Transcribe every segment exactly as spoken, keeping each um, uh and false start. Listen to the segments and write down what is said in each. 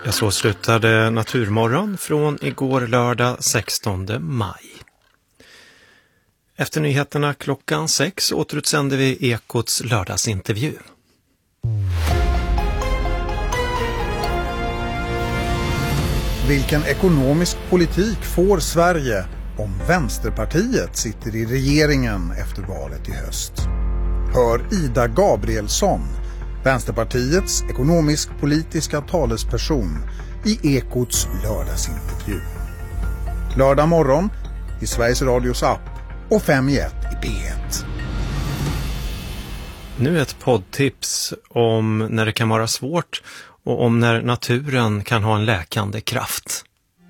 Ja, så slutade Naturmorgon från igår lördag sextonde maj. Efter nyheterna klockan sex återutsänder vi Ekots lördagsintervju. Vilken ekonomisk politik får Sverige om Vänsterpartiet sitter i regeringen efter valet i höst? Hör Ida Gabrielsson, Vänsterpartiets ekonomisk-politiska talesperson, i Ekots lördagsintervju. Lördag morgon i Sveriges Radios app och fem i ett i P ett. Nu ett poddtips om när det kan vara svårt och om när naturen kan ha en läkande kraft.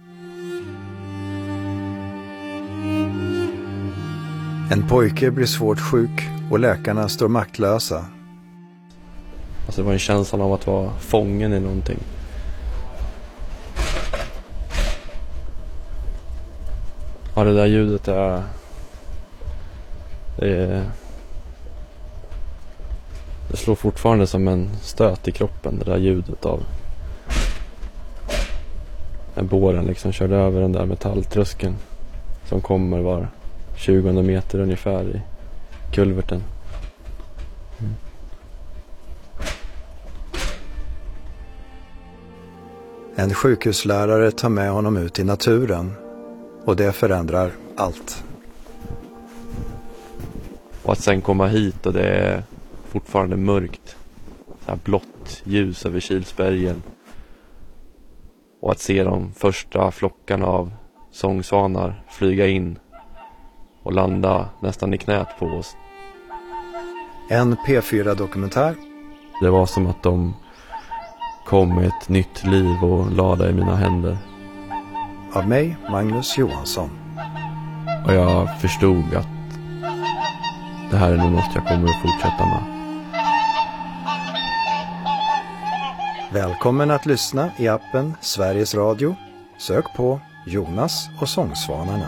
En pojke blir svårt sjuk och läkarna står maktlösa. Alltså det var en känsla av att vara fången i någonting. Ja, det där ljudet är... Det, är, det slår fortfarande som en stöt i kroppen, det där ljudet av... När båren liksom körde över den där metalltröskeln som kommer var tjugo meter ungefär i kulverten. Mm. En sjukhuslärare tar med honom ut i naturen och det förändrar allt. Och att sen komma hit och det är fortfarande mörkt. Så här blått ljus över Kilsbergen. Och att se de första flockarna av sångsvanar flyga in och landa nästan i knät på oss. En P fyra-dokumentär. Det var som att de kom med ett nytt liv och lade i mina händer. Av mig, Magnus Johansson. Och jag förstod att det här är nog något jag kommer att fortsätta med. Välkommen att lyssna i appen Sveriges Radio. Sök på Jonas och sångsvanarna.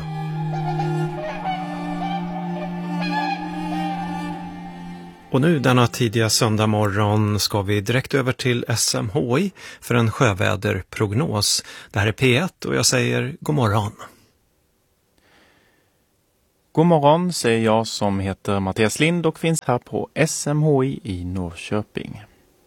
Och nu denna tidiga söndag morgon ska vi direkt över till S M H I för en sjöväderprognos. Det här är P ett och jag säger god morgon. God morgon, säger jag som heter Mattias Lind och finns här på S M H I i Norrköping.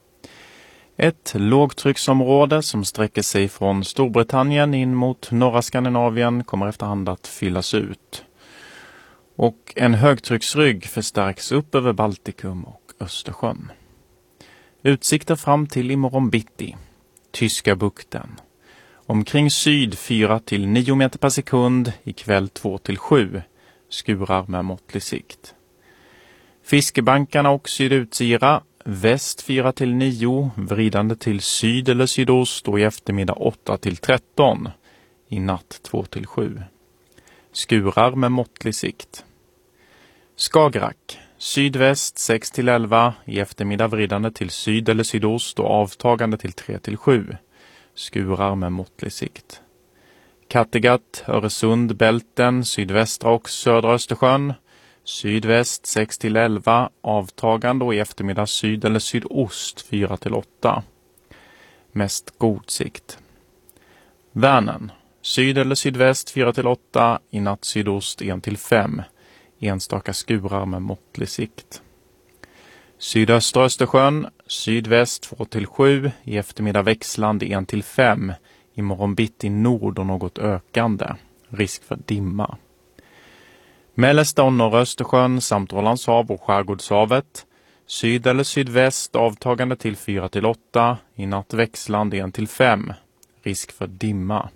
Ett lågtrycksområde som sträcker sig från Storbritannien in mot norra Skandinavien kommer efterhand att fyllas ut. Och en högtrycksrygg förstärks upp över Baltikum och Östersjön. Utsikter fram till imorgon bitti. Tyska bukten. Omkring syd fyra till nio meter per sekund, ikväll två till sju. Skurar med måttlig sikt. Fiskebankarna och sydutsira. Väst fyra till nio, vridande till syd eller sydost och i eftermiddag åtta till tretton. I natt två till sju. Skurar med måttlig sikt. Skagerrak. Sydväst sex till elva, i eftermiddag vridande till syd eller sydost och avtagande till tre till sju. Skurar med måttlig sikt. Kattegatt, Öresund, Bälten, sydvästra och södra Östersjön. Sydväst sex till elva, avtagande och i eftermiddag syd eller sydost fyra till åtta. Mest god sikt. Vänern. Syd eller sydväst fyra till åtta, i natt sydost ett till fem. Enstaka skurar med måttlig sikt. Sydöstra Östersjön, sydväst två till sju, i eftermiddag växlande ett till fem. Imorgon bitt i nord och något ökande. Risk för dimma. Mellersta och norra Östersjön samt Ålandshav och Skärgårdshavet. Syd eller sydväst avtagande till fyra till åtta, i natt växlande ett till fem. Risk för dimma.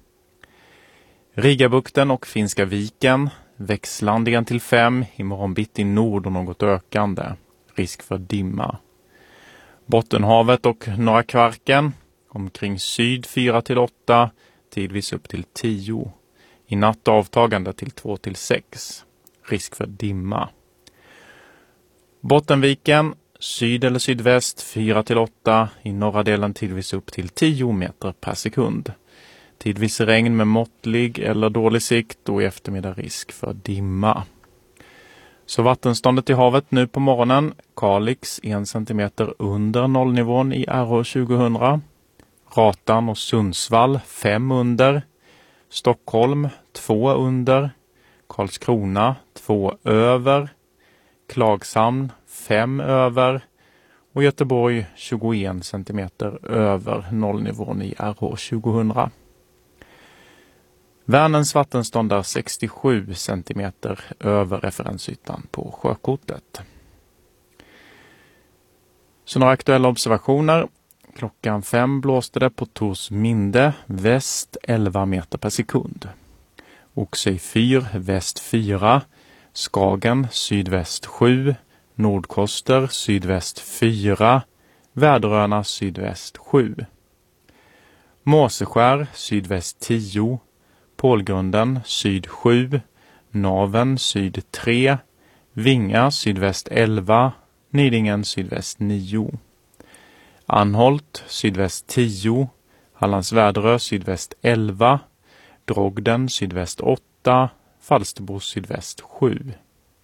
Rigabukten och Finska viken, växlande ett till fem, imorgon bitt i nord och något ökande. Risk för dimma. Bottenhavet och norra Kvarken, omkring syd fyra till åtta, tidvis upp till tio. I natt avtagande till två till sex. Risk för dimma. Bottenviken, syd eller sydväst fyra till åtta, i norra delen tidvis upp till tio meter per sekund. Tidvis regn med måttlig eller dålig sikt och i eftermiddag risk för dimma. Så vattenståndet i havet nu på morgonen, Kalix en centimeter under nollnivån i R H tjugohundra. Ratan och Sundsvall fem under. Stockholm två under. Karlskrona två över. Klagshamn fem över. Och Göteborg tjugoen centimeter över nollnivån i R H tjugohundra. Vänerns vattenstånd är sextiosju centimeter över referensytan på sjökortet. Så några aktuella observationer. Klockan fem blåste det på Torsminde väst elva meter per sekund. Oxøy fyr väst fyra. Skagen sydväst sju. Nordkoster sydväst fyra. Väderöarna sydväst sju. Måseskär sydväst tio. Pålgrunden syd sju. Naven syd tre. Vinga sydväst elva. Nidingen sydväst nio. Anholt sydväst tio. Hallands Väderö sydväst elva. Drogden sydväst åtta. Falsterbo sydväst sju.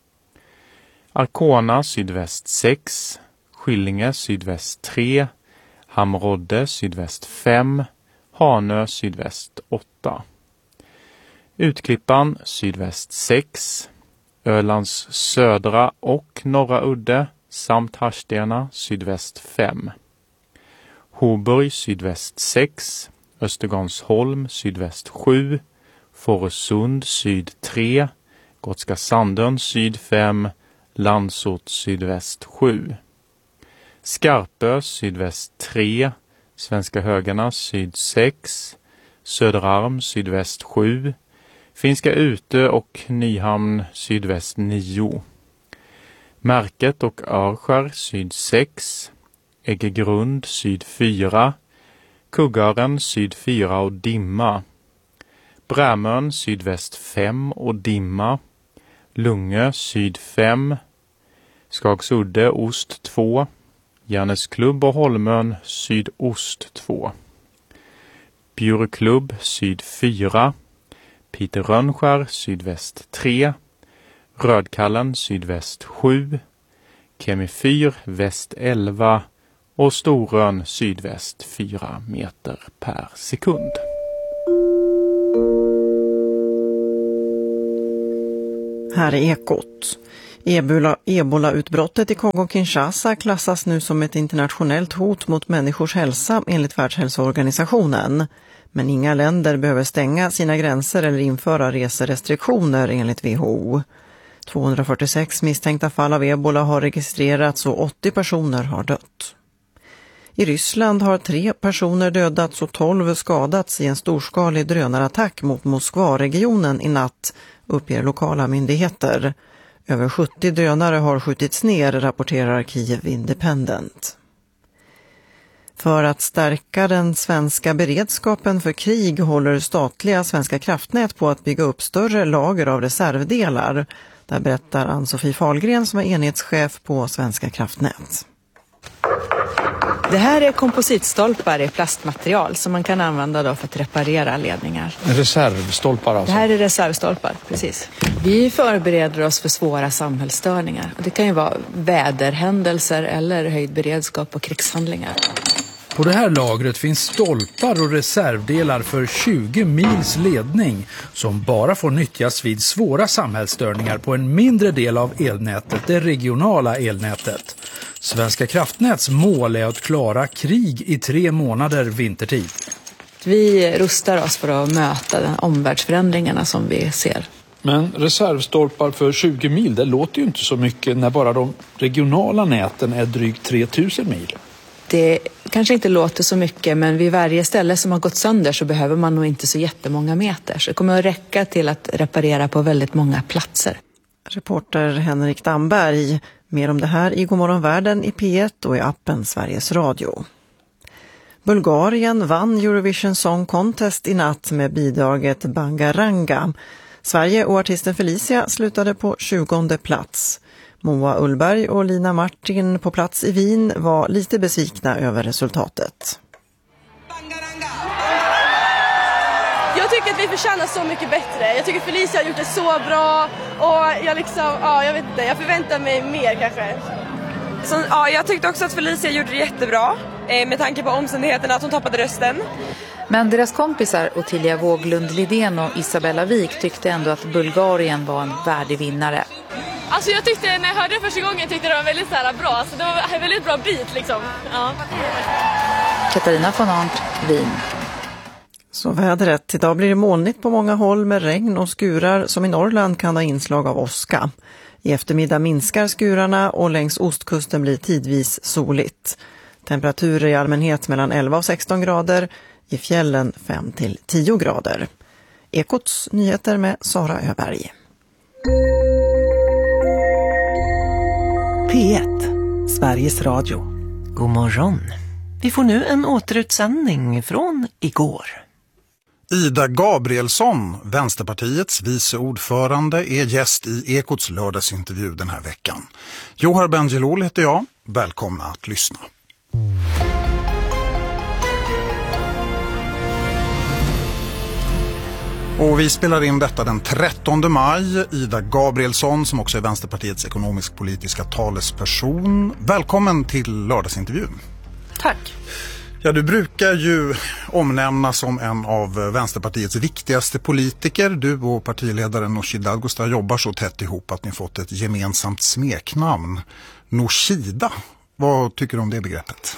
Arkona sydväst sex. Skillinge sydväst tre. Hamrodde sydväst fem. Hanö sydväst åtta. Utklippan sydväst sex. Ölands södra och norra udde samt Harstena sydväst fem. Hoburg sydväst sex. Östergarnsholm sydväst sju. Fårösund syd tre. Gotska Sandön syd fem. Landsort sydväst sju. Skarpö sydväst tre. Svenska Högarna syd sex. Söderarm sydväst sju. Finska Utö och Nyhamn sydväst nio. Märket och Örskär syd sex. Äggegrund syd fyra. Kuggaren syd fyra och dimma. Brämön sydväst fem och dimma. Lungö syd fem. Skagsudde ost två. Järnesklubb och Holmön sydost två. Bjurklubb syd fyra. Peter Rönnskär sydväst tre. Rödkallen sydväst sju. Kemifyr väst elva. Och Storön sydväst fyra meter per sekund. Här är Ekot. Ebola, Ebola-utbrottet i Kongo-Kinshasa klassas nu som ett internationellt hot mot människors hälsa enligt Världshälsoorganisationen. Men inga länder behöver stänga sina gränser eller införa reserestriktioner enligt W H O. tvåhundrafyrtiosex misstänkta fall av ebola har registrerats och åttio personer har dött. I Ryssland har tre personer dödats och tolv skadats i en storskalig drönarattack mot Moskva-regionen i natt, uppger lokala myndigheter. Över sjuttio drönare har skjutits ner, rapporterar Kiev Independent. För att stärka den svenska beredskapen för krig håller statliga Svenska kraftnät på att bygga upp större lager av reservdelar. Där berättar Ann-Sofie Fahlgren som är enhetschef på Svenska kraftnät. Det här är kompositstolpar i plastmaterial som man kan använda då för att reparera ledningar. Reservstolpar alltså? Det här är reservstolpar, precis. Vi förbereder oss för svåra samhällsstörningar. Det kan ju vara väderhändelser eller höjd beredskap och krigshandlingar. På det här lagret finns stolpar och reservdelar för tjugo mils ledning som bara får nyttjas vid svåra samhällsstörningar på en mindre del av elnätet, det regionala elnätet. Svenska kraftnäts mål är att klara krig i tre månader vintertid. Vi rustar oss för att möta de omvärldsförändringarna som vi ser. Men reservstolpar för tjugo mil, det låter ju inte så mycket när bara de regionala näten är drygt tre tusen mil. Det kanske inte låter så mycket, men vid varje ställe som har gått sönder så behöver man nog inte så jättemånga meter. Så det kommer att räcka till att reparera på väldigt många platser. Reporter Henrik Damberg. Mer om det här i Godmorgon Världen i P ett och i appen Sveriges Radio. Bulgarien vann Eurovision Song Contest i natt med bidraget Bangaranga. Sverige och artisten Felicia slutade på tjugonde plats. Moa Ullberg och Lina Martin på plats i Wien var lite besvikna över resultatet. Jag tycker att vi förtjänar så mycket bättre. Jag tycker Felicia har gjort det så bra och jag liksom, ja, jag vet inte, jag förväntar mig mer kanske. Så, ja, jag tyckte också att Felicia gjorde det jättebra. eh, med tanke på omständigheterna att hon tappade rösten. Men deras kompisar Ottilia Wåglund Lidén och Isabella Wik tyckte ändå att Bulgarien var en värdig vinnare. Alltså jag tyckte, när jag hörde det första gången, tyckte det var väldigt så här bra. Alltså det var en väldigt bra bit liksom. Ja. Katarina von Arndt, Wien. Så vädret. Idag blir det molnigt på många håll med regn och skurar som i Norrland kan ha inslag av åska. I eftermiddag minskar skurarna och längs ostkusten blir tidvis soligt. Temperaturer i allmänhet mellan elva och sexton grader, i fjällen fem till tio grader. Ekots nyheter med Sara Öberg. P ett, Sveriges Radio. God morgon. Vi får nu en återutsändning från igår. Ida Gabrielsson, Vänsterpartiets vice ordförande, är gäst i Ekots lördagsintervju den här veckan. Johar Bendjelloul heter jag. Välkomna att lyssna. Och vi spelar in detta den trettonde maj. Ida Gabrielsson, som också är Vänsterpartiets ekonomisk-politiska talesperson. Välkommen till lördagsintervjun. Tack. Ja, du brukar ju omnämnas som en av Vänsterpartiets viktigaste politiker. Du och partiledaren Nooshi Dadgostar jobbar så tätt ihop att ni fått ett gemensamt smeknamn. Nooshida. Vad tycker du om det begreppet?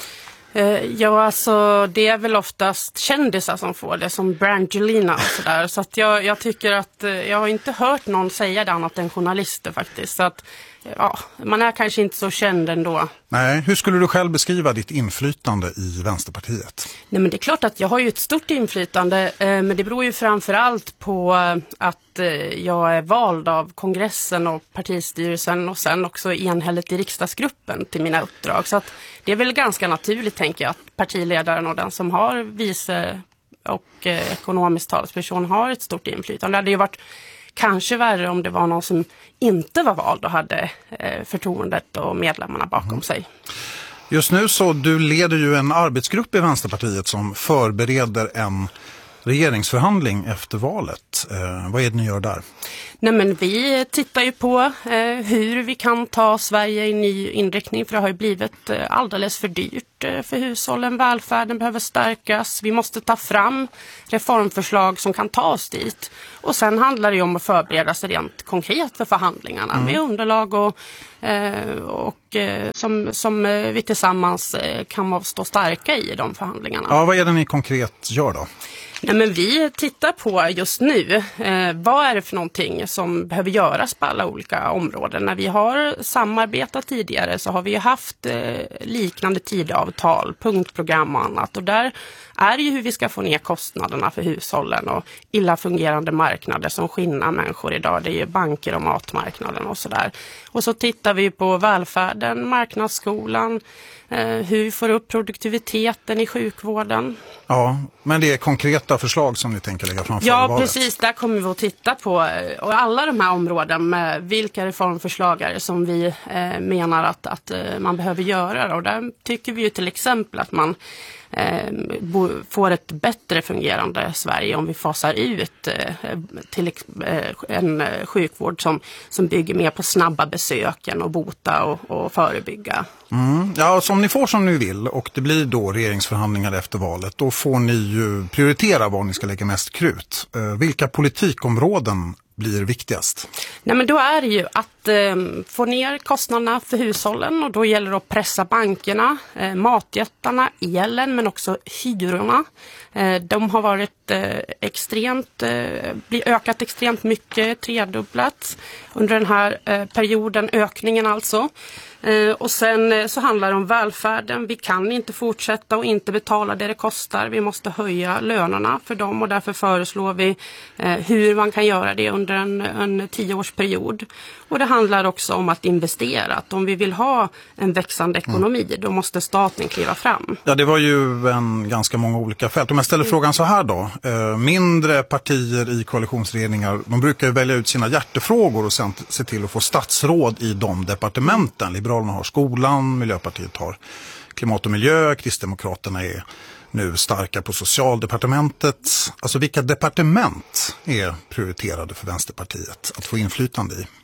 Ja, alltså det är väl oftast kändisar som får det, som Brangelina och sådär. Så att jag, jag tycker att jag har inte hört någon säga det annat än journalister faktiskt. Så att ja, man är kanske inte så känd ändå. Nej, hur skulle du själv beskriva ditt inflytande i Vänsterpartiet? Nej, men det är klart att jag har ju ett stort inflytande, men det beror ju framförallt på att jag är vald av kongressen och partistyrelsen och sen också enhälligt i riksdagsgruppen till mina uppdrag. Så att det är väl ganska naturligt, tänker jag, att partiledaren och den som har vice och ekonomisk talesperson har ett stort inflytande. Det hade ju varit kanske värre om det var någon som inte var vald och hade eh, förtroendet och medlemmarna bakom mm. sig. Just nu så du leder ju en arbetsgrupp i Vänsterpartiet som förbereder en regeringsförhandling efter valet. Eh, vad är det ni gör där? Nej, men vi tittar ju på eh, hur vi kan ta Sverige i ny inriktning, för det har ju blivit eh, alldeles för dyrt eh, för hushållen. Välfärden behöver stärkas. Vi måste ta fram reformförslag som kan ta oss dit. Och sen handlar det ju om att förbereda sig rent konkret för förhandlingarna mm. med underlag och, eh, och eh, som, som vi tillsammans eh, kan stå starka i de förhandlingarna. Ja, vad är det ni konkret gör då? Nej, men vi tittar på just nu eh, vad är det för någonting som behöver göras på alla olika områden. När vi har samarbetat tidigare så har vi haft eh, liknande tidavtal, punktprogram och annat. Och där är ju hur vi ska få ner kostnaderna för hushållen och illa fungerande marknader som skinnar människor idag. Det är ju banker och matmarknaden och sådär. Och så tittar vi på välfärden, marknadsskolan, eh, hur vi får upp produktiviteten i sjukvården. Ja, men det är konkreta förslag som ni tänker lägga fram för Ja, valet. Precis. Där kommer vi att titta på och alla de här områden med vilka reformförslag är som vi eh, menar att, att eh, man behöver göra. Och där tycker vi ju till exempel att man eh, bo, får ett bättre fungerande Sverige om vi fasar ut eh, till eh, en eh, sjukvård som, som bygger mer på snabba besöken och bota och, och förebygga. Mm. Ja, så om ni får som ni vill och det blir då regeringsförhandlingar efter valet, då får ni ju prioritera var ni ska lägga mest krut. Eh, vilka politikområden blir viktigast? Nej, men då är det ju att eh, få ner kostnaderna för hushållen, och då gäller det att pressa bankerna, eh, matjättarna, elen men också hyrorna. Eh, de har varit eh, extremt, eh, ökat extremt mycket, tredubblats under den här eh, perioden, ökningen alltså. Eh, och sen eh, så handlar det om välfärden. Vi kan inte fortsätta och inte betala det det kostar. Vi måste höja lönerna för dem, och därför föreslår vi eh, hur man kan göra det under en, en tioårsperiod. Och det handlar också om att investera. Att om vi vill ha en växande ekonomi, mm. då måste staten kliva fram. Ja, det var ju en ganska många olika fält. Om jag ställer mm. frågan så här då. Eh, mindre partier i koalitionsregeringar, de brukar ju välja ut sina hjärtefrågor och sen se till att få statsråd i de departementen. Mm. Liberalerna har skolan, Miljöpartiet har klimat och miljö, Kristdemokraterna är nu starka på socialdepartementet. Alltså vilka departement är prioriterade för Vänsterpartiet att få inflytande i?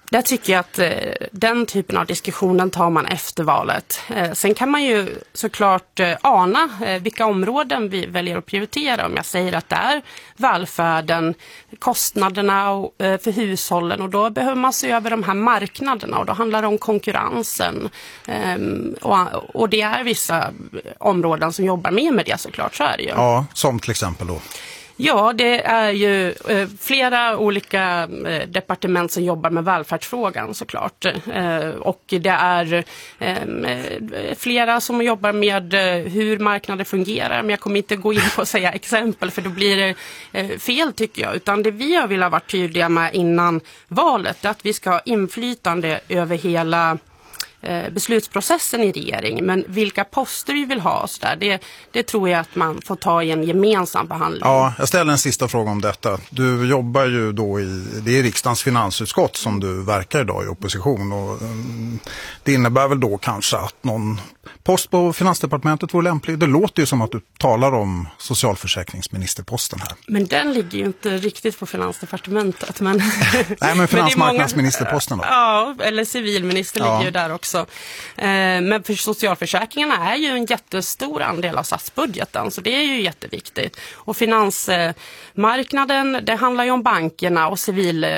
Där tycker jag att eh, den typen av diskussionen tar man efter valet. Eh, sen kan man ju såklart eh, ana eh, vilka områden vi väljer att prioritera. Om jag säger att det är välfärden, kostnaderna och, eh, för hushållen, och då behöver man se över de här marknaderna, och då handlar det om konkurrensen. Eh, och, och det är vissa områden som jobbar mer med det, såklart, så är det ju. Ja, som till exempel då? Ja, det är ju eh, flera olika eh, departement som jobbar med välfärdsfrågan, såklart. Eh, och det är eh, flera som jobbar med eh, hur marknader fungerar. Men jag kommer inte gå in på att säga exempel, för då blir det eh, fel, tycker jag. Utan det vi har velat vara tydliga med innan valet är att vi ska ha inflytande över hela beslutsprocessen i regeringen, men vilka poster vi vill ha så där, det, det tror jag att man får ta i en gemensam behandling. Ja, jag ställer en sista fråga om detta. Du jobbar ju då i, det är riksdagens finansutskott som du verkar idag i opposition, och um, det innebär väl då kanske att någon post på Finansdepartementet vore lämplig. Det låter ju som att du talar om socialförsäkringsministerposten här. Men den ligger ju inte riktigt på Finansdepartementet. Men Nej, men finansmarknadsministerposten då? Ja, eller civilminister ligger Ja. ju där också. Men för socialförsäkringarna är ju en jättestor andel av statsbudgeten, så det är ju jätteviktigt. Och finansmarknaden, det handlar ju om bankerna, och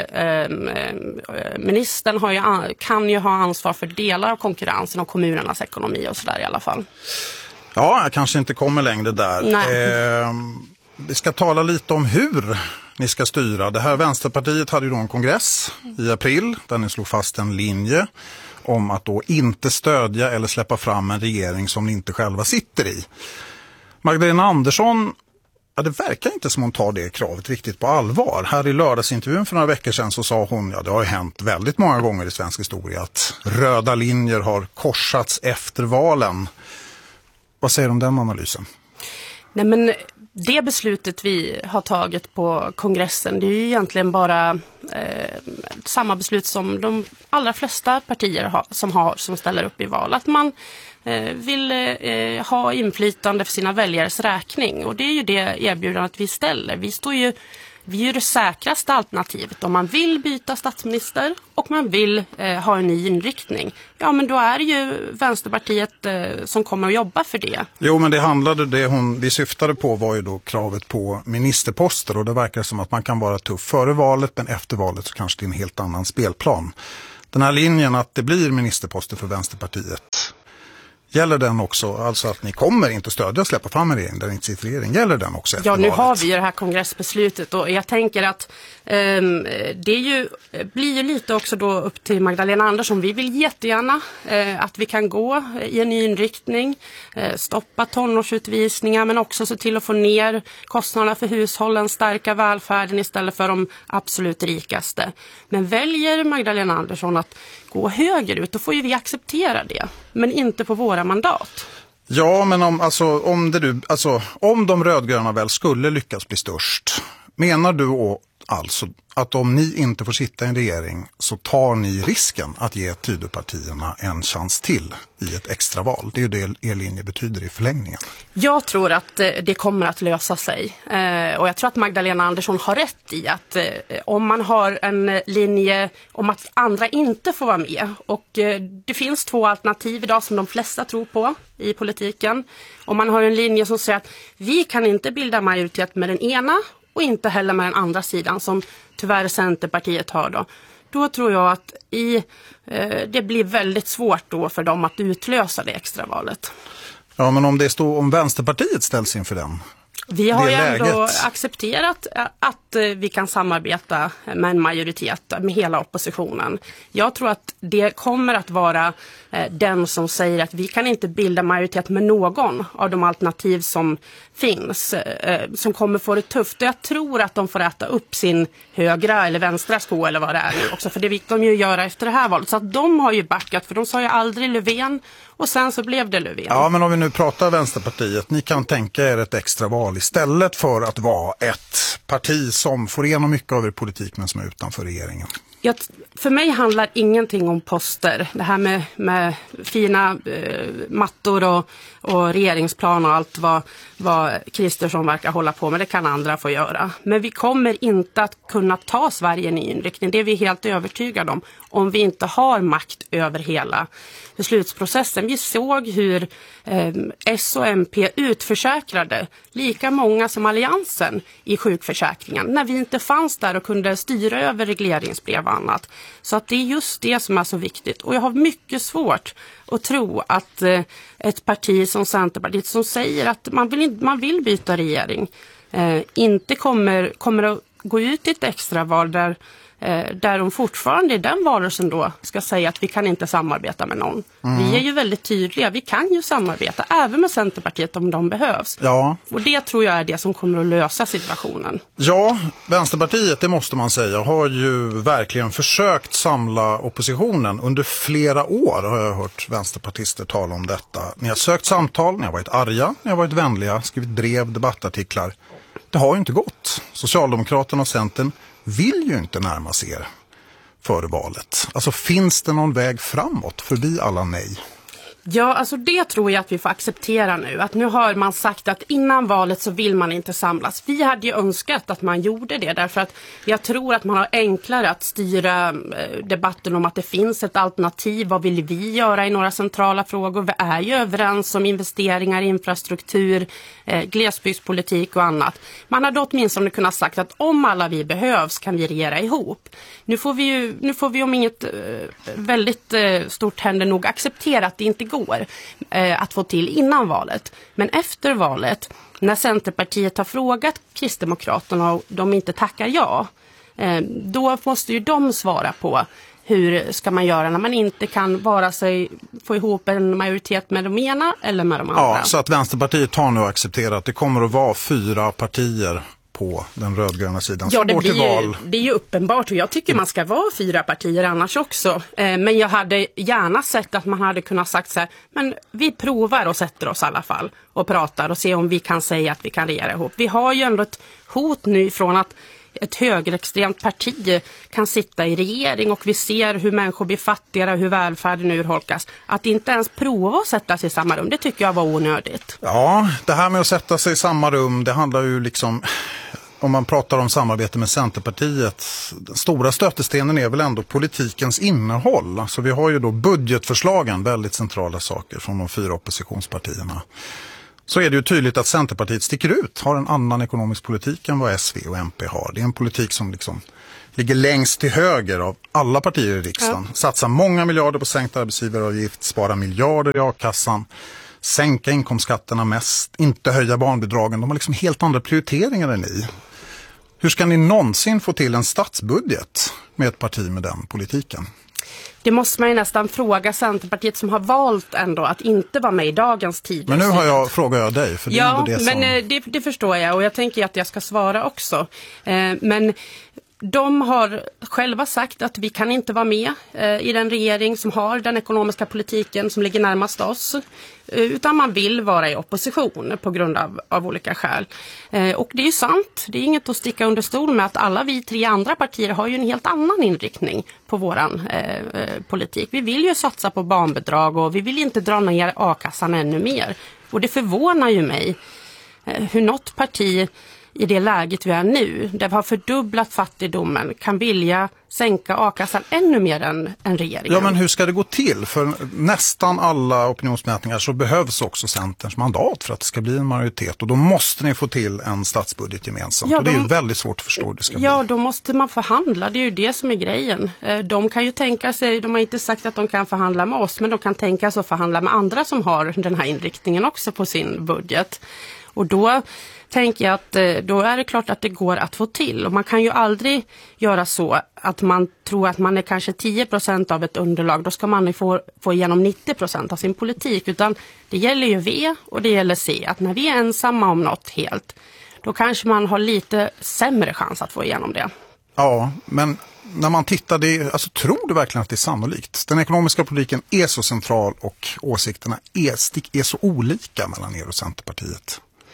civilministern har ju, kan ju ha ansvar för delar av konkurrensen och kommunernas ekonomi och sådär i alla fall. Ja, jag kanske inte kommer längre där. Eh, vi ska tala lite om hur ni ska styra. Det här Vänsterpartiet hade ju då en kongress i april där ni slog fast en linje om att då inte stödja eller släppa fram en regering som ni inte själva sitter i. Magdalena Andersson, ja, det verkar inte som hon tar det kravet riktigt på allvar. Här i lördagsintervjun för några veckor sedan så sa hon, ja det har ju hänt väldigt många gånger i svensk historia att röda linjer har korsats efter valen. Vad säger du om den analysen? Nej, men det beslutet vi har tagit på kongressen, det är ju egentligen bara eh, samma beslut som de allra flesta partier har, som, har, som ställer upp i val. Att man eh, vill eh, ha inflytande för sina väljares räkning, och det är ju det erbjudandet vi ställer. Vi står ju Vi är ju det säkraste alternativet om man vill byta statsminister och man vill eh, ha en ny inriktning. Ja, men då är det ju Vänsterpartiet eh, som kommer att jobba för det. Jo, men det handlade, det hon, vi syftade på var ju då kravet på ministerposter, och det verkar som att man kan vara tuff före valet, men efter valet så kanske det är en helt annan spelplan. Den här linjen att det blir ministerposter för Vänsterpartiet, gäller den också, alltså att ni kommer inte stödja och släppa fram en regering där ni inte sitter i regering, gäller den också efter Ja, nu valet? har vi ju det här kongressbeslutet, och jag tänker att um, det är ju, blir ju lite också då upp till Magdalena Andersson. Vi vill jättegärna uh, att vi kan gå i en ny inriktning, uh, stoppa tonårsutvisningar, men också se till att få ner kostnaderna för hushållen, stärka välfärden istället för de absolut rikaste. Men väljer Magdalena Andersson att gå högerut, då får ju vi acceptera det, men inte på våra mandat. Ja, men om, alltså, om, det du, alltså, om de rödgröna väl skulle lyckas bli störst, menar du och, alltså att om ni inte får sitta i en regering så tar ni risken att ge Tidöpartierna en chans till i ett extraval? Det är ju det er linje betyder i förlängningen. Jag tror att det kommer att lösa sig, och jag tror att Magdalena Andersson har rätt i att om man har en linje om att andra inte får vara med, och det finns två alternativ idag som de flesta tror på i politiken, om man har en linje som säger att vi kan inte bilda majoritet med den ena och inte heller med den andra sidan, som tyvärr Centerpartiet har då. Då tror jag att i, eh, det blir väldigt svårt då för dem att utlösa det extra valet. Ja, men om det står om Vänsterpartiet ställs inför den? Vi har ju läget. ändå accepterat att vi kan samarbeta med en majoritet med hela oppositionen. Jag tror att det kommer att vara den som säger att vi kan inte bilda majoritet med någon av de alternativ som finns, som kommer få det tufft. Jag tror att de får äta upp sin högra eller vänstra sko eller vad det är nu också, för det fick de ju göra efter det här valet. Så att de har ju backat, för de sa ju aldrig Löfven, och sen så blev det Löfven. Ja, men om vi nu pratar Vänsterpartiet, ni kan tänka er ett extra val istället för att vara ett parti som får igenom mycket av er politik men som är utanför regeringen. Jag, för mig handlar ingenting om poster. Det här med, med fina eh, mattor och, och regeringsplan och allt vad, vad Kristersson verkar hålla på med, det kan andra få göra. Men vi kommer inte att kunna ta Sverige i en ny inriktning. Det är vi helt övertygade om. Om vi inte har makt över hela beslutsprocessen. Vi såg hur eh, S och M P utförsäkrade lika många som alliansen i sjukförsäkringen. När vi inte fanns där och kunde styra över regleringsbrev och annat. Så att det är just det som är så viktigt. Och jag har mycket svårt att tro att eh, ett parti som Centerpartiet som säger att man vill, man vill byta regering eh, inte kommer, kommer att gå ut i ett extraval där Eh, där de fortfarande i den varelsen då ska säga att vi kan inte samarbeta med någon. Mm. Vi är ju väldigt tydliga, vi kan ju samarbeta även med Centerpartiet om de behövs. Ja. Och det tror jag är det som kommer att lösa situationen. Ja, Vänsterpartiet, det måste man säga, har ju verkligen försökt samla oppositionen. Under flera år har jag hört vänsterpartister tala om detta. Ni har sökt samtal, ni har varit arga, ni har varit vänliga, skrivit brev, debattartiklar. Det har ju inte gått. Socialdemokraterna och Centern vill ju inte närma sig er före valet. Alltså finns det någon väg framåt förbi alla nej? Ja, alltså det tror jag att vi får acceptera nu. Att nu har man sagt att innan valet så vill man inte samlas. Vi hade ju önskat att man gjorde det därför att jag tror att man har enklare att styra debatten om att det finns ett alternativ. Vad vill vi göra i några centrala frågor? Vi är ju överens om investeringar, infrastruktur, eh, glesbygdspolitik och annat. Man hade åtminstone kunnat sagt att om alla vi behövs kan vi regera ihop. Nu får vi ju, nu får vi om inget eh, väldigt eh, stort händer nog acceptera att det inte går eh, att få till innan valet. Men efter valet, när Centerpartiet har frågat Kristdemokraterna och de inte tackar ja, eh, då måste ju de svara på hur ska man göra när man inte kan vara sig få ihop en majoritet med de ena eller med de andra. Ja, så att Vänsterpartiet har nu accepterat att det kommer att vara fyra partier på den rödgröna sidan. Ja, det, blir ju, det är ju uppenbart och jag tycker man ska vara fyra partier annars också. Eh, men jag hade gärna sett att man hade kunnat sagt så här, men vi provar och sätter oss i alla fall och pratar och ser om vi kan säga att vi kan regera ihop. Vi har ju ändå ett hot nu från att ett högerextremt parti kan sitta i regering och vi ser hur människor blir fattigare och hur välfärden urholkas. Att inte ens prova att sätta sig i samma rum, det tycker jag var onödigt. Ja, det här med att sätta sig i samma rum, det handlar ju liksom, om man pratar om samarbete med Centerpartiet, den stora stötestenen är väl ändå politikens innehåll. Alltså vi har ju då budgetförslagen, väldigt centrala saker från de fyra oppositionspartierna. Så är det ju tydligt att Centerpartiet sticker ut, har en annan ekonomisk politik än vad S V och M P har. Det är en politik som liksom ligger längst till höger av alla partier i riksdagen. Ja. Satsar många miljarder på sänkt arbetsgivaravgift, spara miljarder i a-kassan, sänka inkomstskatterna mest, inte höja barnbidragen. De har liksom helt andra prioriteringar än ni. Hur ska ni någonsin få till en statsbudget med ett parti med den politiken? Det måste man ju nästan fråga Centerpartiet som har valt ändå att inte vara med i dagens tid. Men nu har jag, frågar jag dig. För det ja, är det men som... det, det förstår jag och jag tänker att jag ska svara också. Eh, men de har själva sagt att vi kan inte vara med eh, i den regering som har den ekonomiska politiken som ligger närmast oss. Eh, utan man vill vara i opposition på grund av, av olika skäl. Eh, och det är ju sant, det är inget att sticka under stol med att alla vi tre andra partier har ju en helt annan inriktning på våran eh, politik. Vi vill ju satsa på barnbidrag och vi vill inte dra ner a-kassan ännu mer. Och det förvånar ju mig eh, hur något parti i det läget vi är nu, där vi har fördubblat fattigdomen, kan vilja sänka a-kassan ännu mer än, än regeringen. Ja, men hur ska det gå till? För nästan alla opinionsmätningar så behövs också Centerns mandat för att det ska bli en majoritet. Och då måste ni få till en statsbudget gemensamt. Ja, och det är de, ju väldigt svårt att förstå hur det ska ja, bli. Ja, då måste man förhandla. Det är ju det som är grejen. De kan ju tänka sig, de har inte sagt att de kan förhandla med oss, men de kan tänka sig att förhandla med andra som har den här inriktningen också på sin budget. Och då tänker jag att då är det klart att det går att få till. Och man kan ju aldrig göra så att man tror att man är kanske tio procent av ett underlag. Då ska man få, få igenom nittio procent av sin politik. Utan det gäller ju V och det gäller C. Att när vi är ensamma om något helt, då kanske man har lite sämre chans att få igenom det. Ja, men när man tittar, det, alltså, tror du verkligen att det är sannolikt? Den ekonomiska politiken är så central och åsikterna är, är så olika mellan er och Centerpartiet.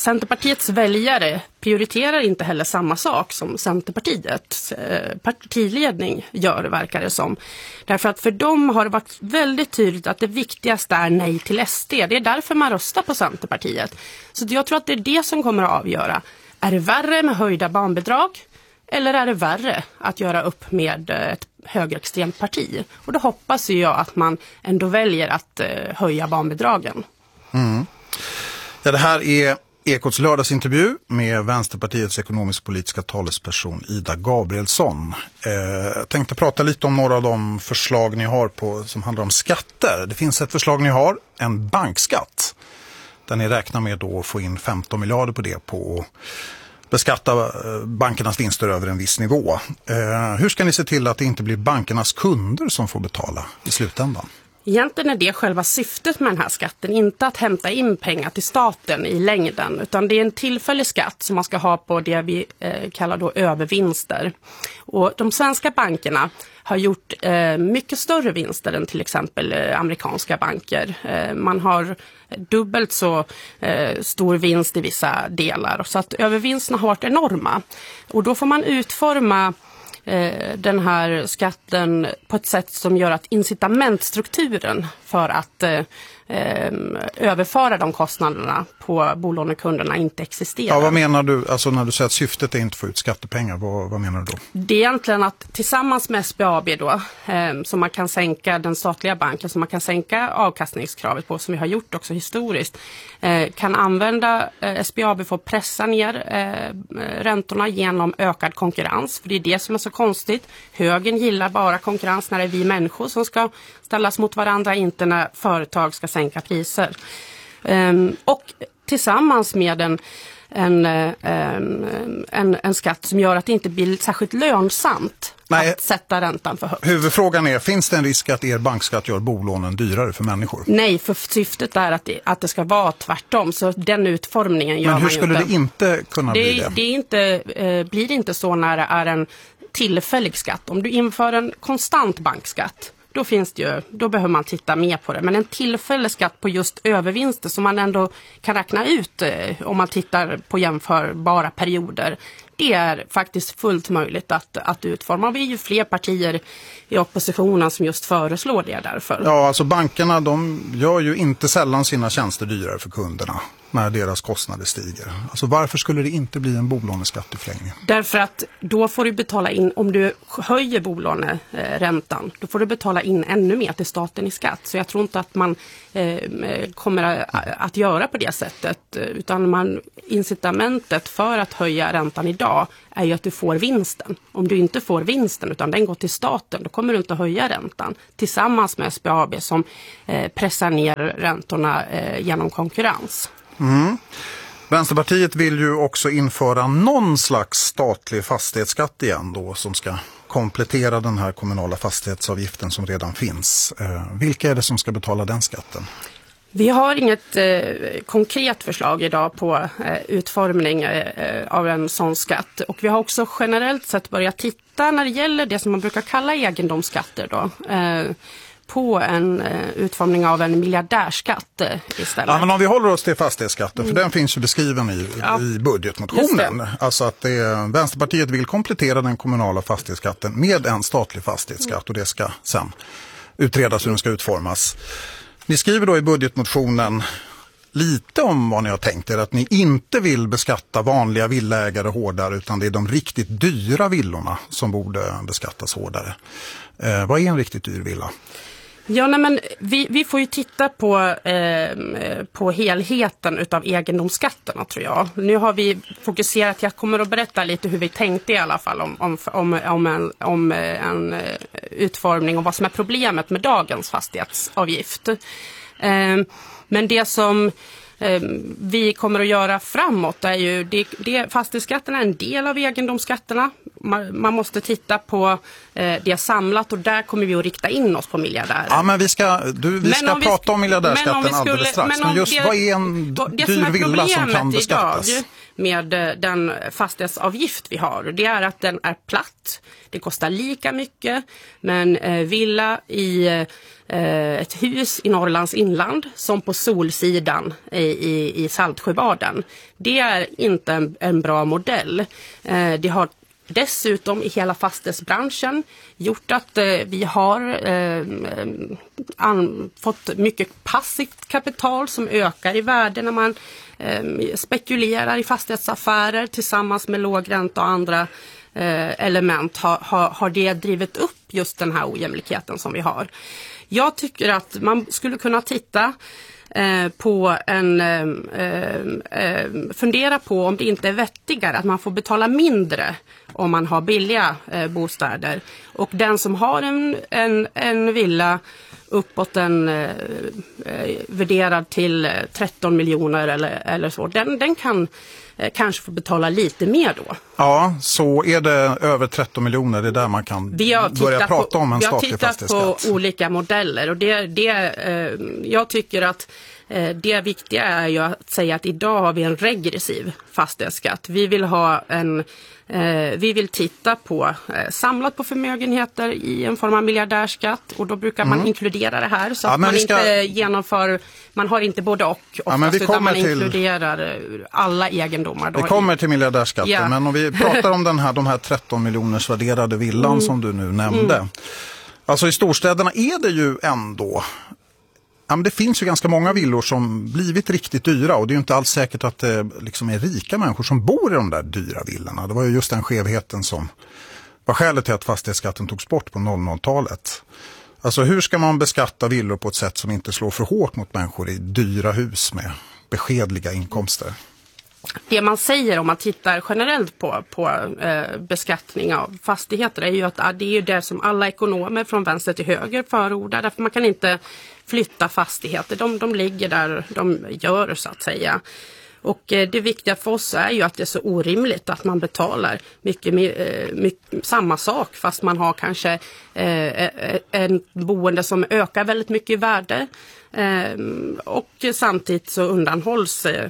Centerpartiets väljare prioriterar inte heller samma sak som Centerpartiets eh, partiledning gör, verkar det som. Därför att för dem har det varit väldigt tydligt att det viktigaste är nej till S D. Det är därför man röstar på Centerpartiet. Så jag tror att det är det som kommer att avgöra. Är det värre med höjda barnbidrag eller är det värre att göra upp med ett högerextremt parti? Och då hoppas jag att man ändå väljer att eh, höja barnbidragen. Mm. Ja, det här är Ekots lördagsintervju med Vänsterpartiets ekonomisk-politiska talesperson Ida Gabrielsson. Eh, jag tänkte prata lite om några av de förslag ni har på, som handlar om skatter. Det finns ett förslag ni har, en bankskatt. Där ni räknar med då att få in femton miljarder på det på att beskatta bankernas vinster över en viss nivå. Eh, hur ska ni se till att det inte blir bankernas kunder som får betala i slutändan? Egentligen är det själva syftet med den här skatten, inte att hämta in pengar till staten i längden, utan det är en tillfällig skatt som man ska ha på det vi eh, kallar då övervinster. Och de svenska bankerna har gjort eh, mycket större vinster än till exempel eh, amerikanska banker. Eh, man har dubbelt så eh, stor vinst i vissa delar, så att övervinsterna har varit enorma. Och då får man utforma den här skatten på ett sätt som gör att incitamentstrukturen för att eh, överföra de kostnaderna på bolånekunderna inte existerar. Ja, vad menar du? Alltså när du säger att syftet är inte att få ut skattepengar, vad, vad menar du då? Det är egentligen att tillsammans med S B A B då, eh, som man kan sänka den statliga banken, som man kan sänka avkastningskravet på, som vi har gjort också historiskt, eh, kan använda eh, S B A B för att pressa ner eh, räntorna genom ökad konkurrens. För det är det som är så konstigt. Högern gillar bara konkurrens när det är vi människor som ska ställas mot varandra, inte när företag ska sänka priser. Um, och tillsammans med en, en, en, en, en skatt som gör att det inte blir särskilt lönsamt Nej. att sätta räntan för högt. Huvudfrågan är, finns det en risk att er bankskatt gör bolånen dyrare för människor? Nej, för syftet är att det, att det ska vara tvärtom, så den utformningen gör man Men hur skulle inte. det inte kunna det, bli det? Det är inte, eh, blir inte så när det är en tillfällig skatt. Om du inför en konstant bankskatt, då finns det ju, då behöver man titta mer på det. Men en tillfällig skatt på just övervinster som man ändå kan räkna ut eh, om man tittar på jämförbara perioder, det är faktiskt fullt möjligt att, att utforma. Vi är ju fler partier i oppositionen som just föreslår det därför. Ja, alltså bankerna, de gör ju inte sällan sina tjänster dyrare för kunderna när deras kostnader stiger. Alltså varför skulle det inte bli en bolåneskatt i förlängningen? Därför att då får du betala in, om du höjer bolåneräntan, då får du betala in ännu mer till staten i skatt. Så jag tror inte att man eh, kommer att göra på det sättet, utan man, incitamentet för att höja räntan idag är ju att du får vinsten. Om du inte får vinsten utan den går till staten, då kommer du inte att höja räntan tillsammans med S B A B som eh, pressar ner räntorna eh, genom konkurrens. Mm. Vänsterpartiet vill ju också införa någon slags statlig fastighetsskatt igen då, som ska komplettera den här kommunala fastighetsavgiften som redan finns. Eh, vilka är det som ska betala den skatten? Vi har inget eh, konkret förslag idag på eh, utformning eh, av en sån skatt, och vi har också generellt sett börjat titta när det gäller det som man brukar kalla egendomsskatter då, eh, på en eh, utformning av en miljardärskatt eh, istället. Ja, men om vi håller oss till fastighetsskatten, för mm. den finns ju beskriven i, ja. i budgetmotionen. Alltså att det, Vänsterpartiet vill komplettera den kommunala fastighetsskatten med en statlig fastighetsskatt, och det ska sen utredas hur den ska utformas. Ni skriver då i budgetmotionen lite om vad ni har tänkt er, att ni inte vill beskatta vanliga villaägare hårdare, utan det är de riktigt dyra villorna som borde beskattas hårdare. Eh, vad är en riktigt dyr villa? Ja, nej, men vi, vi får ju titta på, eh, på helheten utav egendomsskatterna, tror jag. Nu har vi fokuserat, jag kommer att berätta lite hur vi tänkte i alla fall om, om, om, om, en, om en utformning och vad som är problemet med dagens fastighetsavgift. Eh, men det som eh, vi kommer att göra framåt är ju, det, det, fastighetsskatten är en del av egendomsskatterna. man, man måste titta på eh, det samlat och där kommer vi att rikta in oss på miljardärer. Ja, men vi ska, du, vi ska om prata vi, om miljardärskatten om skulle, alldeles strax. Men, men just det, vad är en det dyr som villa som kan beskattas? Idag med den fastighetsavgift vi har, det är att den är platt. Det kostar lika mycket, men eh, villa i eh, ett hus i Norrlands inland som på solsidan i, i, i Saltsjöbaden. Det är inte en, en bra modell. Eh, det har dessutom i hela fastighetsbranschen gjort att eh, vi har eh, an, fått mycket passivt kapital som ökar i värde när man eh, spekulerar i fastighetsaffärer tillsammans med låg ränta och andra eh, element har, har, har det drivit upp just den här ojämlikheten som vi har. Jag tycker att man skulle kunna titta Eh, på en eh, eh, fundera på om det inte är vettigare att man får betala mindre om man har billiga eh, bostäder. Och den som har en, en, en villa uppåt en eh, eh, värderad till tretton miljoner eller, eller så, den, den kan eh, kanske få betala lite mer då. Ja, så är det över tretton miljoner, det är där man kan börja prata på, om en statlig fastighetsskatt. Vi har tittat på olika modeller och det, det, eh, jag tycker att eh, det viktiga är ju att säga att idag har vi en regressiv fastighetsskatt. Vi vill ha en Eh, vi vill titta på eh, samlat på förmögenheter i en form av miljardärskatt och då brukar man mm. inkludera det här så ja, att man ska... inte genomför, man har inte både och oftast, ja, men vi utan man till... inkluderar alla egendomar. Vi kommer till miljardärskatten, ja. Men om vi pratar om den här, de här tretton miljoners värderade villan mm. som du nu nämnde. Mm. Alltså i storstäderna är det ju ändå... Ja, men det finns ju ganska många villor som blivit riktigt dyra och det är ju inte alls säkert att det liksom är rika människor som bor i de där dyra villorna. Det var ju just den skevheten som var skälet till att fastighetsskatten togs bort på noll noll-talet. Alltså hur ska man beskatta villor på ett sätt som inte slår för hårt mot människor i dyra hus med beskedliga inkomster? Det man säger om man tittar generellt på, på eh, beskattning av fastigheter är ju att ah, det är ju det som alla ekonomer från vänster till höger förordar. Därför man kan inte flytta fastigheter. De, de ligger där de gör så att säga. Och eh, det viktiga för oss är ju att det är så orimligt att man betalar mycket, eh, mycket samma sak fast man har kanske eh, en boende som ökar väldigt mycket i värde. Eh, och samtidigt så undanhålls, eh,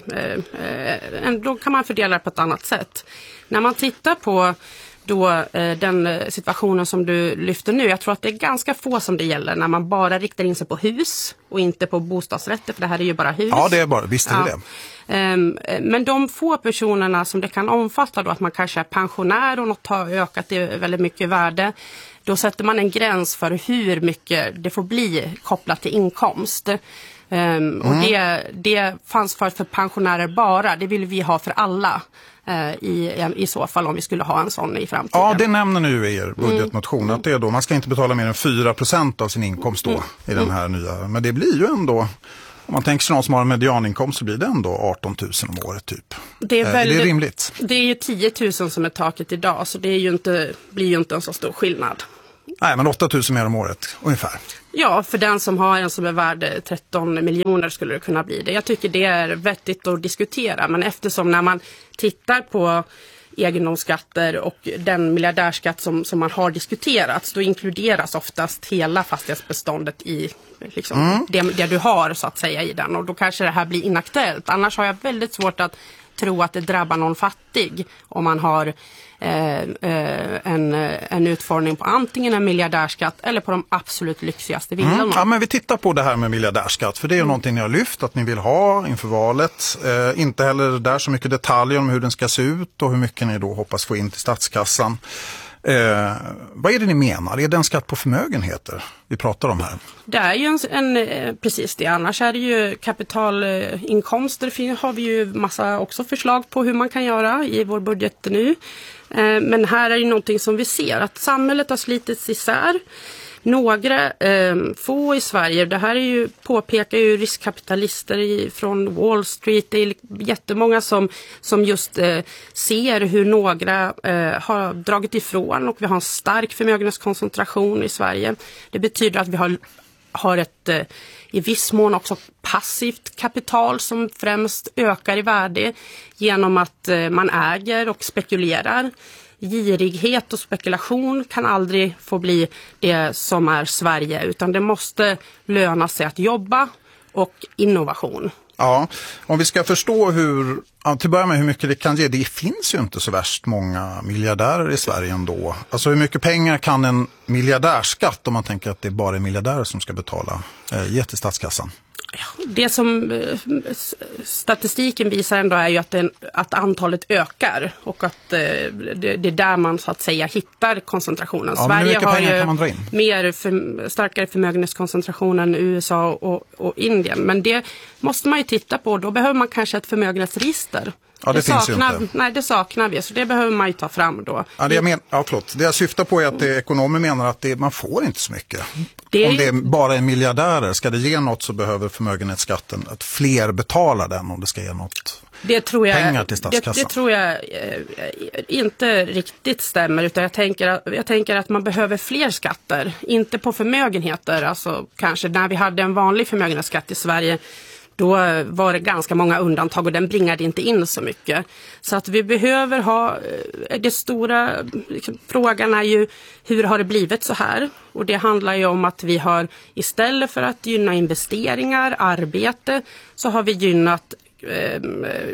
eh, då kan man fördela det på ett annat sätt. När man tittar på då, eh, den situationen som du lyfter nu, jag tror att det är ganska få som det gäller när man bara riktar in sig på hus och inte på bostadsrätter, för det här är ju bara hus. Ja, det är bara, visst är det ja. det. Eh, men de få personerna som det kan omfatta då, att man kanske är pensionär och något har ökat i väldigt mycket värde, då sätter man en gräns för hur mycket det får bli kopplat till inkomst. Um, mm. Och det, det fanns för, för pensionärer bara. Det vill vi ha för alla uh, i, i så fall om vi skulle ha en sån i framtiden. Ja, det nämner nu i er budgetmotion. Mm. Att det är då, man ska inte betala mer än fyra procent av sin inkomst då mm. i den här nya. Men det blir ju ändå... Om man tänker sig någon som har en medianinkomst så blir det ändå arton tusen om året typ. Det är, väldigt, är det rimligt? Det är ju tio tusen som är taket idag så det är ju inte, blir ju inte en så stor skillnad. Nej, men åtta tusen mer om året ungefär. Ja, för den som har en som är värd tretton miljoner skulle det kunna bli det. Jag tycker det är vettigt att diskutera, men eftersom när man tittar på egendomsskatter och den miljardärskatt som, som man har diskuterat, då inkluderas oftast hela fastighetsbeståndet i liksom, mm. det, det du har så att säga i den, och då kanske det här blir inaktuellt. Annars har jag väldigt svårt att tro att det drabbar någon fattig om man har eh, eh, en, en utformning på antingen en miljardärskatt eller på de absolut lyxigaste villorna. Mm. Ja, men vi tittar på det här med miljardärskatt, för det är ju mm. någonting ni har lyft att ni vill ha inför valet. Eh, inte heller där så mycket detaljer om hur den ska se ut och hur mycket ni då hoppas få in till statskassan. Eh, vad är det ni menar? Är det en skatt på förmögenheter vi pratar om här? Det är ju en, en precis det. Annars är det ju kapitalinkomster. Har vi ju massa också förslag på hur man kan göra i vår budget nu. Eh, men här är det någonting som vi ser att samhället har slitits isär. Några eh, få i Sverige, det här är ju, påpekar ju riskkapitalister i, från Wall Street, det är jättemånga som, som just eh, ser hur några eh, har dragit ifrån och vi har en stark förmögenhetskoncentration i Sverige. Det betyder att vi har, har ett eh, i viss mån också passivt kapital som främst ökar i värde genom att eh, man äger och spekulerar girighet och spekulation kan aldrig få bli det som är Sverige, utan det måste löna sig att jobba och innovation. Ja, om vi ska förstå hur, ja, till att börja med hur mycket det kan ge, det finns ju inte så värst många miljardärer i Sverige ändå. Alltså hur mycket pengar kan en miljardärskatt, om man tänker att det är bara miljardärer som ska betala, eh, ge till statskassan? Det som eh, statistiken visar ändå är ju att, den, att antalet ökar och att eh, det, det är där man så att säga hittar koncentrationen. Ja, Sverige har ju kan mer för, starkare förmögenhetskoncentration än U S A och, och Indien, men det måste man ju titta på. Då behöver man kanske ett förmögenhetsregister. Ja, det, det finns saknar, ju inte. Nej, det saknar vi, så det behöver man ju ta fram då. Ja, det jag, men, ja, förlåt. Det jag syftar på är att det, ekonomer menar att det, man får inte så mycket. Det är... Om det bara är miljardärer, ska det ge något så behöver förmögenhetsskatten att fler betalar den om det ska ge något det tror jag, pengar till statskassan. Det, det tror jag eh, inte riktigt stämmer, utan jag tänker, att, jag tänker att man behöver fler skatter, inte på förmögenheter. Alltså kanske när vi hade en vanlig förmögenhetsskatt i Sverige, då var det ganska många undantag och den bringade inte in så mycket. Så att vi behöver ha, det stora liksom, frågan är ju hur har det blivit så här? Och det handlar ju om att vi har istället för att gynna investeringar, arbete, så har vi gynnat eh,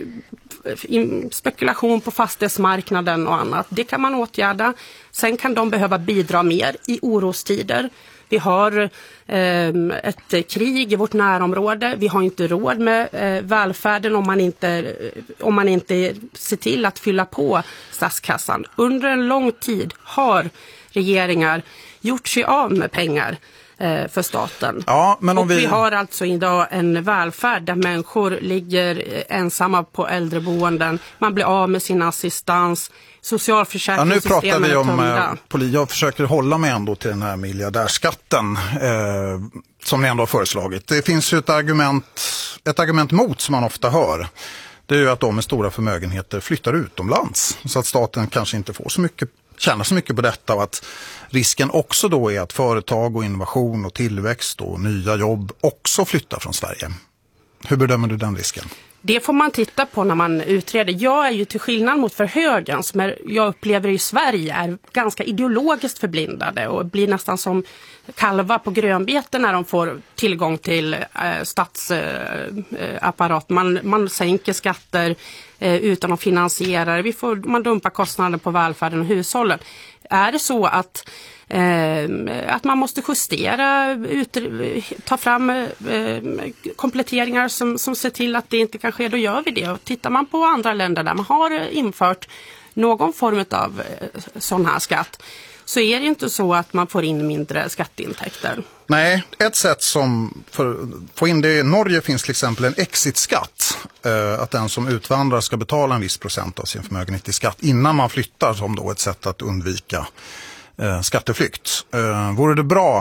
spekulation på fastighetsmarknaden och annat. Det kan man åtgärda. Sen kan de behöva bidra mer i orostider. Vi har eh, ett krig i vårt närområde. Vi har inte råd med eh, välfärden om man, inte, om man inte ser till att fylla på statskassan. Under en lång tid har regeringar gjort sig av med pengar eh, för staten. Ja, men om och vi... vi har alltså idag en välfärd där människor ligger ensamma på äldreboenden. Man blir av med sin assistans. Socialförsäkringssystemen ja, nu pratar vi om är poli- jag försöker hålla mig ändå till den här miljardärskatten eh, som ni ändå har föreslagit. Det finns ju ett argument, ett argument mot som man ofta hör. Det är ju att de med stora förmögenheter flyttar utomlands så att staten kanske inte får så mycket, tjänar så mycket på detta, och att risken också då är att företag och innovation och tillväxt och nya jobb också flyttar från Sverige. Hur bedömer du den risken? Det får man titta på när man utreder. Jag är ju till skillnad mot för högern som är, jag upplever i Sverige är ganska ideologiskt förblindade och blir nästan som kalvar på grönbete när de får tillgång till eh, statsapparat. Eh, man, man sänker skatter eh, utan att finansiera. Vi får, man dumpar kostnader på välfärden och hushållen. Är det så att Eh, att man måste justera, ut, ta fram eh, kompletteringar som, som ser till att det inte kan ske, då gör vi det. Och tittar man på andra länder där man har infört någon form av eh, sån här skatt, så är det inte så att man får in mindre skatteintäkter. Nej, ett sätt som för att få in det i Norge finns till exempel en exitskatt. Eh, att den som utvandrar ska betala en viss procent av sin förmögenhet i skatt innan man flyttar, som då ett sätt att undvika Eh, skatteflykt. Eh, vore det bra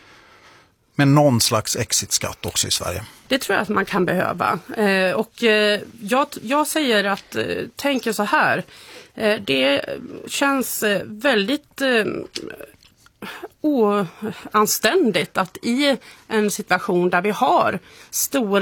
med någon slags exitskatt också i Sverige? Det tror jag att man kan behöva. Eh, och eh, jag, jag säger att, eh, tänker så här, eh, det känns eh, väldigt eh, oanständigt att i en situation där vi har stora